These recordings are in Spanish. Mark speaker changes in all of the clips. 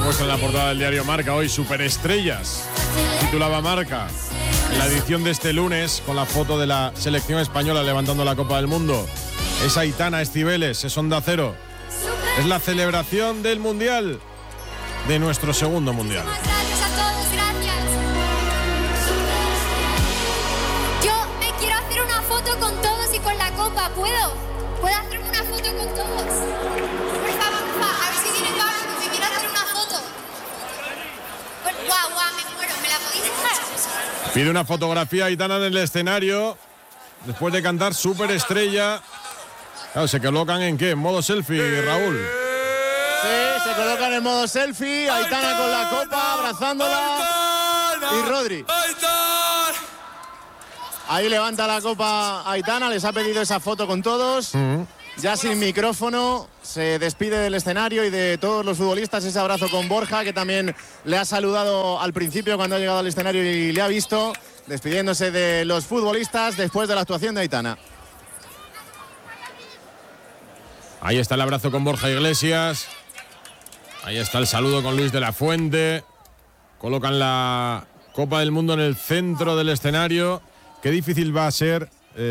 Speaker 1: puesto en la portada del diario Marca hoy, superestrellas. Titulaba Marca. En la edición de este lunes, con la foto de la selección española levantando la Copa del Mundo. Es Aitana Estiveles, es Onda Cero. Es la celebración del Mundial, de nuestro segundo Mundial.
Speaker 2: Gracias a todos, gracias. Yo me quiero hacer una foto con todos y con la copa, ¿puedo? ¿Puedo hacerme una foto con todos? Por favor, a ver si tienen ganas, me quiero hacer una foto. Guau, me muero, ¿me la podéis dejar?
Speaker 1: Pide una fotografía Aitana en el escenario, después de cantar Superestrella. Claro, ¿se colocan en qué? ¿En modo selfie, Raúl?
Speaker 3: Sí, se colocan en modo selfie, Aitana con la copa, abrazándola, y Rodri. Ahí levanta la copa Aitana, les ha pedido esa foto con todos. Ya sin micrófono, se despide del escenario y de todos los futbolistas. Ese abrazo con Borja, que también le ha saludado al principio cuando ha llegado al escenario y le ha visto, despidiéndose de los futbolistas después de la actuación de Aitana.
Speaker 1: Ahí está el abrazo con Borja Iglesias. Ahí está el saludo con Luis de la Fuente. Colocan la Copa del Mundo en el centro del escenario. Qué difícil va a ser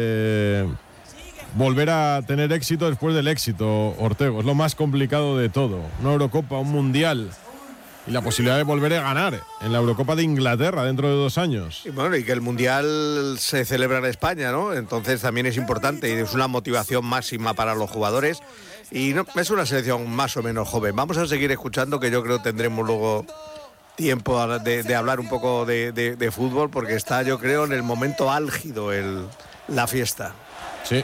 Speaker 1: volver a tener éxito después del éxito, Ortego. Es lo más complicado de todo. Una Eurocopa, un Mundial. Y la posibilidad de volver a ganar en la Eurocopa de Inglaterra dentro de 2 años.
Speaker 4: Y bueno, y que el Mundial se celebra en España, ¿no? Entonces también es importante y es una motivación máxima para los jugadores. Y no, es una selección más o menos joven. Vamos a seguir escuchando, que yo creo que tendremos luego tiempo de hablar un poco de fútbol, porque está, yo creo, en el momento álgido la fiesta.
Speaker 1: Sí.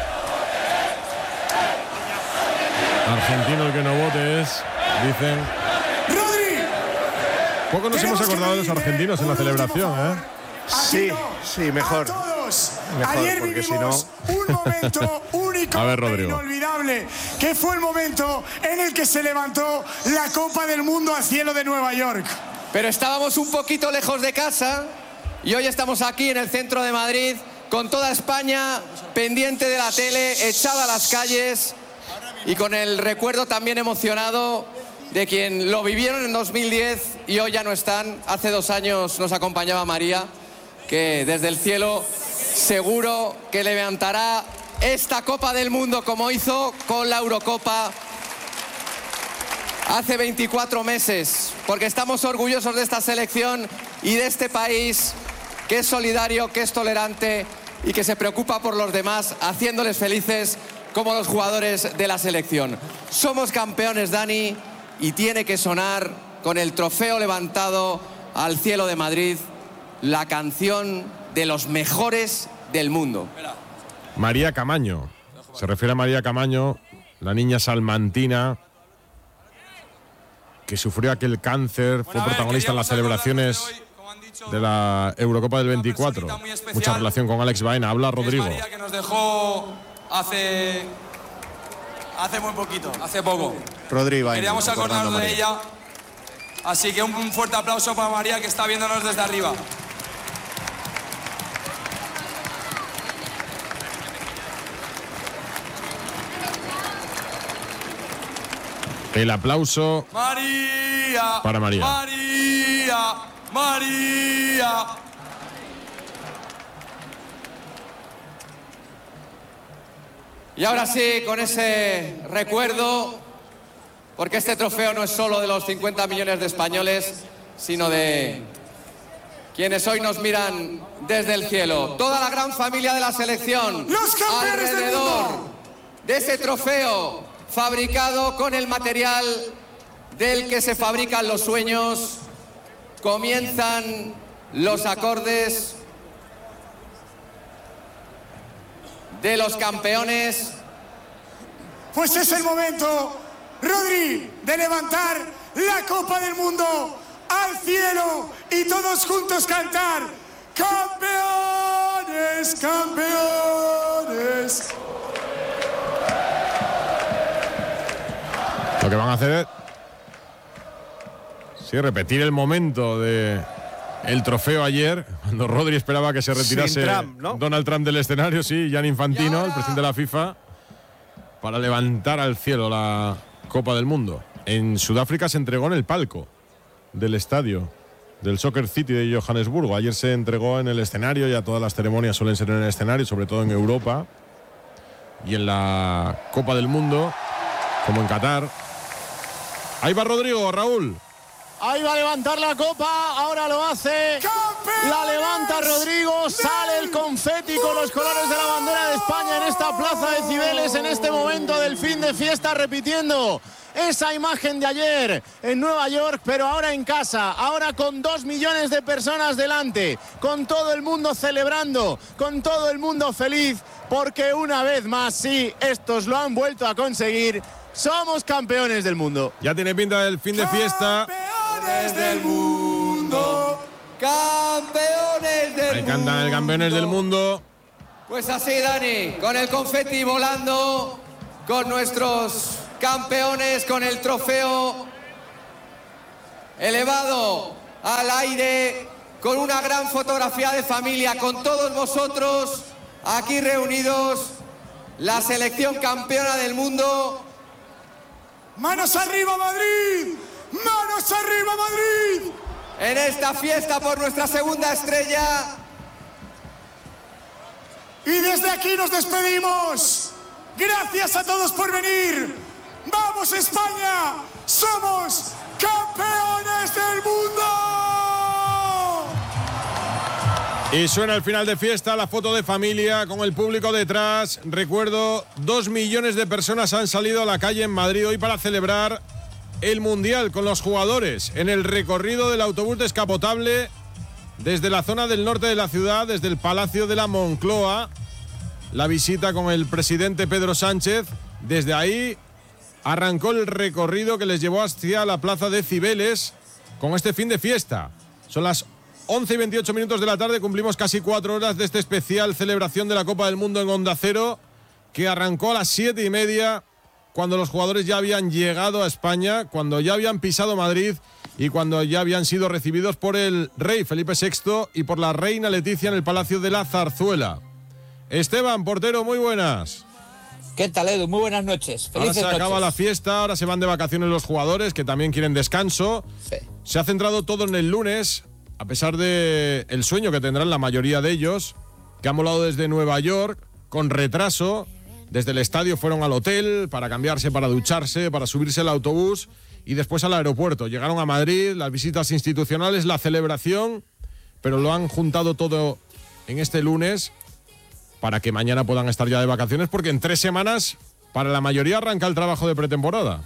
Speaker 1: Argentino el que no vote es, dicen. Poco nos hemos acordado de los argentinos en la celebración, ¿eh?
Speaker 4: Sí, mejor.
Speaker 5: Ayer
Speaker 4: porque
Speaker 5: vivimos un momento único e inolvidable, que fue el momento en el que se levantó la Copa del Mundo al cielo de Nueva York.
Speaker 6: Pero estábamos un poquito lejos de casa y hoy estamos aquí en el centro de Madrid, con toda España pendiente de la tele, echada a las calles y con el recuerdo también emocionado de quien lo vivieron en 2010 y hoy ya no están. Hace 2 años nos acompañaba María, que desde el cielo seguro que levantará esta Copa del Mundo como hizo con la Eurocopa hace 24 meses, porque estamos orgullosos de esta selección y de este país que es solidario, que es tolerante y que se preocupa por los demás, haciéndoles felices como los jugadores de la selección. Somos campeones, Dani, y tiene que sonar con el trofeo levantado al cielo de Madrid la canción de los mejores del mundo.
Speaker 1: María Camaño. Se refiere a María Camaño, la niña salmantina que sufrió aquel cáncer, fue protagonista en las celebraciones de la Eurocopa del 24. Mucha relación con Alex Baena. Habla Rodrigo.
Speaker 7: María, que nos dejó hace muy poquito, hace poco.
Speaker 3: Rodri Baena,
Speaker 7: queríamos acordarnos de ella. Así que un fuerte aplauso para María, que está viéndonos desde arriba.
Speaker 1: El aplauso
Speaker 7: María,
Speaker 1: para María.
Speaker 7: María, María.
Speaker 6: Y ahora sí, con ese recuerdo, porque este trofeo no es solo de los 50 millones de españoles, sino de quienes hoy nos miran desde el cielo. Toda la gran familia de la selección,
Speaker 5: ¡los campeones del mundo!
Speaker 6: De ese trofeo fabricado con el material del que se fabrican los sueños, comienzan los acordes de los campeones.
Speaker 5: Pues es el momento, Rodri, de levantar la Copa del Mundo al cielo y todos juntos cantar: ¡Campeones, campeones!
Speaker 1: Lo que van a hacer es repetir el momento de el trofeo ayer, cuando Rodri esperaba que se retirase
Speaker 4: Trump, ¿no?
Speaker 1: Donald Trump del escenario, sí, Gianni Infantino, el presidente de la FIFA, para levantar al cielo la Copa del Mundo. En Sudáfrica se entregó en el palco del estadio del Soccer City de Johannesburgo. Ayer se entregó en el escenario, ya todas las ceremonias suelen ser en el escenario, sobre todo en Europa. Y en la Copa del Mundo, como en Qatar. Ahí va Rodrigo, Raúl.
Speaker 3: Ahí va a levantar la copa, ahora lo hace. La levanta Rodrigo, sale el confeti con los colores de la bandera de España en esta plaza de Cibeles, en este momento del fin de fiesta, repitiendo esa imagen de ayer en Nueva York, pero ahora en casa, ahora con 2 millones de personas delante, con todo el mundo celebrando, con todo el mundo feliz, porque una vez más, sí, estos lo han vuelto a conseguir. Somos campeones del mundo.
Speaker 1: Ya tiene pinta del fin de fiesta.
Speaker 6: ¡Campeones del mundo! ¡Campeones del mundo!
Speaker 1: Ahí cantan el campeones del mundo.
Speaker 6: Pues así, Dani, con el confeti volando, con nuestros campeones, con el trofeo elevado al aire, con una gran fotografía de familia, con todos vosotros aquí reunidos, la selección campeona del mundo.
Speaker 5: ¡Manos arriba, Madrid! ¡Manos arriba, Madrid!
Speaker 6: En esta fiesta por nuestra segunda estrella.
Speaker 5: Y desde aquí nos despedimos. Gracias a todos por venir. ¡Vamos, España! ¡Somos campeones del mundo!
Speaker 1: Y suena el final de fiesta, la foto de familia con el público detrás. Recuerdo, 2 millones de personas han salido a la calle en Madrid hoy para celebrar el Mundial con los jugadores en el recorrido del autobús descapotable desde la zona del norte de la ciudad, desde el Palacio de la Moncloa. La visita con el presidente Pedro Sánchez. Desde ahí arrancó el recorrido que les llevó hacia la plaza de Cibeles con este fin de fiesta. Son las 11 y 28 minutos de la tarde, cumplimos casi 4 horas de este especial celebración de la Copa del Mundo en Onda Cero, que arrancó a las 7:30, cuando los jugadores ya habían llegado a España, cuando ya habían pisado Madrid y cuando ya habían sido recibidos por el rey Felipe VI y por la reina Leticia en el Palacio de la Zarzuela. Esteban, portero, muy buenas.
Speaker 8: ¿Qué tal, Edu? Muy buenas noches.
Speaker 1: Ahora se acaba
Speaker 8: noches.
Speaker 1: la fiesta, ahora se van de vacaciones los jugadores, que también quieren descanso.
Speaker 8: Sí.
Speaker 1: Se ha centrado todo en el lunes, a pesar de el sueño que tendrán la mayoría de ellos, que han volado desde Nueva York con retraso. Desde el estadio fueron al hotel para cambiarse, para ducharse, para subirse al autobús y después al aeropuerto. Llegaron a Madrid, las visitas institucionales, la celebración, pero lo han juntado todo en este lunes para que mañana puedan estar ya de vacaciones, porque en 3 semanas para la mayoría arranca el trabajo de pretemporada.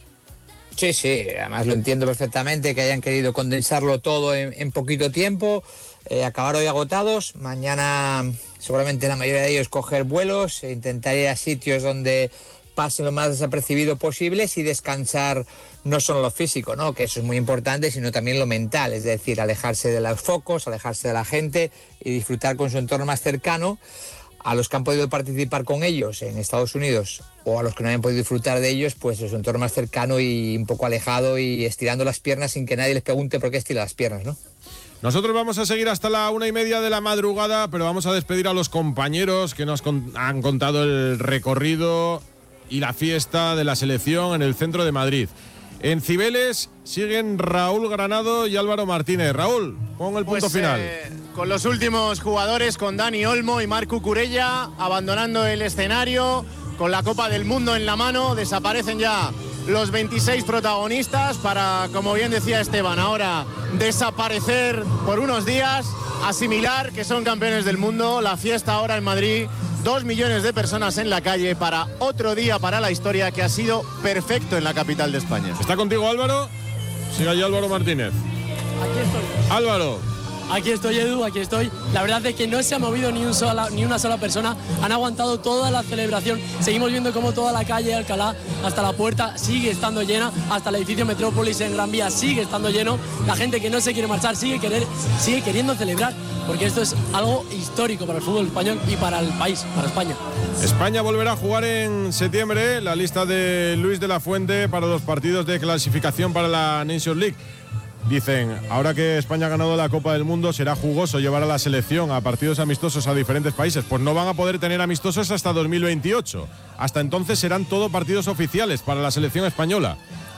Speaker 8: Sí, además lo entiendo perfectamente, que hayan querido condensarlo todo en poquito tiempo, acabar hoy agotados, mañana seguramente la mayoría de ellos coger vuelos, intentar ir a sitios donde pasen lo más desapercibido posibles y descansar no solo lo físico, ¿no? Que eso es muy importante, sino también lo mental, es decir, alejarse de los focos, alejarse de la gente y disfrutar con su entorno más cercano. A los que han podido participar con ellos en Estados Unidos o a los que no hayan podido disfrutar de ellos, pues su entorno más cercano y un poco alejado y estirando las piernas sin que nadie les pregunte por qué estira las piernas, ¿no?
Speaker 1: Nosotros vamos a seguir hasta la 1:30 de la madrugada, pero vamos a despedir a los compañeros que nos han contado el recorrido y la fiesta de la selección en el centro de Madrid. En Cibeles siguen Raúl Granado y Álvaro Martínez. Raúl, pon el punto final.
Speaker 3: Con los últimos jugadores, con Dani Olmo y Marc Cucurella, abandonando el escenario, con la Copa del Mundo en la mano, desaparecen ya los 26 protagonistas para, como bien decía Esteban, ahora desaparecer por unos días, asimilar que son campeones del mundo, la fiesta ahora en Madrid, 2 millones de personas en la calle para otro día para la historia que ha sido perfecto en la capital de España.
Speaker 1: ¿Está contigo Álvaro? Sigue allí Álvaro Martínez.
Speaker 9: Aquí estoy.
Speaker 1: Álvaro.
Speaker 9: Aquí estoy, Edu, aquí estoy. La verdad es que no se ha movido ni una sola persona. Han aguantado toda la celebración. Seguimos viendo cómo toda la calle de Alcalá hasta la puerta sigue estando llena. Hasta el edificio Metrópolis en Gran Vía sigue estando lleno. La gente que no se quiere marchar sigue queriendo celebrar, porque esto es algo histórico para el fútbol español y para el país, para España.
Speaker 1: España volverá a jugar en septiembre. La lista de Luis de la Fuente para los partidos de clasificación para la Nations League. Dicen, ahora que España ha ganado la Copa del Mundo, será jugoso llevar a la selección a partidos amistosos a diferentes países. Pues no van a poder tener amistosos hasta 2028. Hasta entonces serán todo partidos oficiales para la selección española.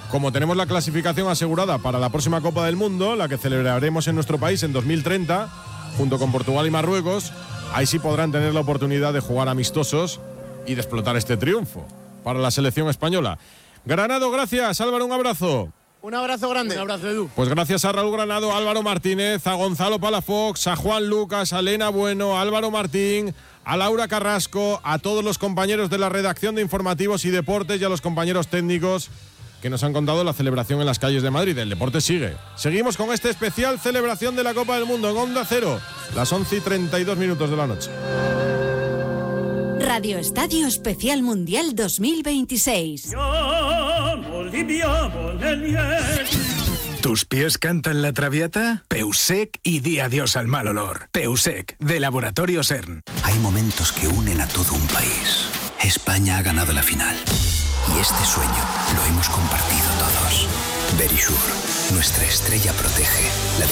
Speaker 1: como tenemos la clasificación asegurada para la próxima Copa del Mundo, la que celebraremos en nuestro país en 2030, junto con Portugal y Marruecos, ahí sí podrán tener la oportunidad de jugar amistosos y de explotar este triunfo para la selección española. Granado, gracias. Álvaro, un abrazo.
Speaker 3: Un abrazo grande.
Speaker 9: Un abrazo, Edu.
Speaker 1: Pues gracias a Raúl Granado, a Álvaro Martínez, a Gonzalo Palafox, a Juan Lucas, a Elena Bueno, a Álvaro Martín, a Laura Carrasco, a todos los compañeros de la redacción de Informativos y Deportes y a los compañeros técnicos que nos han contado la celebración en las calles de Madrid. El deporte sigue. Seguimos con este especial celebración de la Copa del Mundo en Onda Cero, las 11:32 de la noche.
Speaker 10: Radio Estadio Especial Mundial 2026.
Speaker 11: ¿Tus pies cantan la Traviata? Peusec y di adiós al mal olor. Peusec, de Laboratorio CERN.
Speaker 12: Hay momentos que unen a todo un país. España ha ganado la final. Y este sueño lo hemos compartido todos. Verisure, nuestra estrella protege.